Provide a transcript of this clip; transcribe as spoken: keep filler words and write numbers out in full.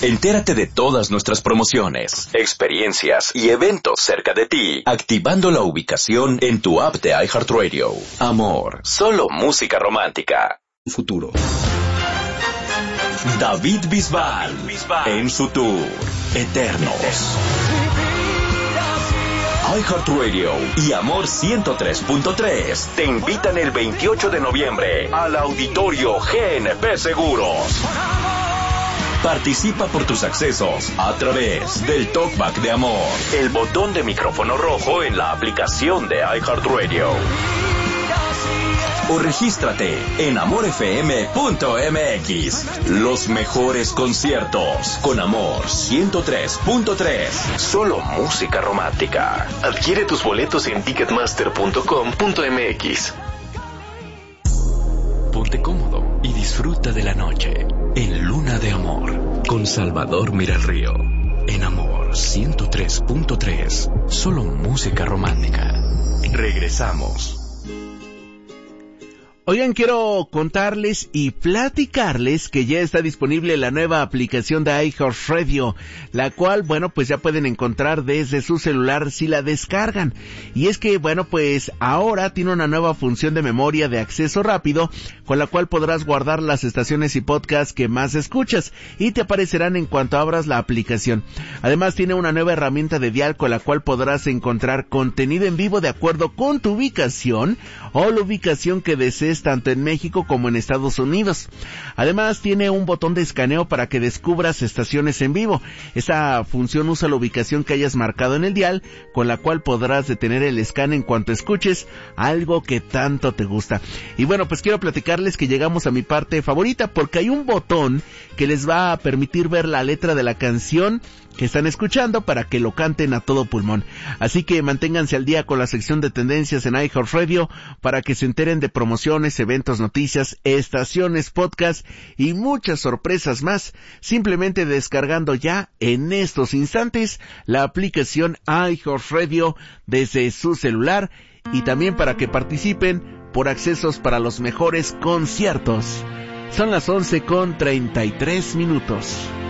Entérate de todas nuestras promociones, experiencias y eventos cerca de ti, activando la ubicación en tu app de iHeartRadio. Amor, solo música romántica. Futuro. David Bisbal, en su tour Eternos. iHeartRadio y Amor ciento tres punto tres te invitan el veintiocho de noviembre al Auditorio G N P Seguros. Participa por tus accesos a través del Talkback de Amor, el botón de micrófono rojo en la aplicación de iHeartRadio. O regístrate en amor f m punto m x. Los mejores conciertos con Amor ciento tres punto tres. Solo música romántica. Adquiere tus boletos en ticketmaster punto com punto m x. Ponte cómodo y disfruta de la noche en Luna de Amor con Salvador Miralrío. En Amor ciento tres punto tres. Solo música romántica. Regresamos. Oigan, quiero contarles y platicarles que ya está disponible la nueva aplicación de iHeartRadio, la cual, bueno, pues ya pueden encontrar desde su celular si la descargan. Y es que, bueno, pues ahora tiene una nueva función de memoria de acceso rápido, con la cual podrás guardar las estaciones y podcasts que más escuchas, y te aparecerán en cuanto abras la aplicación. Además, tiene una nueva herramienta de dial con la cual podrás encontrar contenido en vivo de acuerdo con tu ubicación o la ubicación que desees, tanto en México como en Estados Unidos. Además, tiene un botón de escaneo para que descubras estaciones en vivo. Esta función usa la ubicación que hayas marcado en el dial, con la cual podrás detener el scan en cuanto escuches algo que tanto te gusta. Y bueno, pues quiero platicarles que llegamos a mi parte favorita, porque hay un botón que les va a permitir ver la letra de la canción que están escuchando para que lo canten a todo pulmón. Así que manténganse al día con la sección de tendencias en iHeartRadio para que se enteren de promociones, eventos, noticias, estaciones, podcast y muchas sorpresas más, simplemente descargando ya en estos instantes la aplicación iHeartRadio desde su celular, y también para que participen por accesos para los mejores conciertos. Son las once con treinta y tres minutos.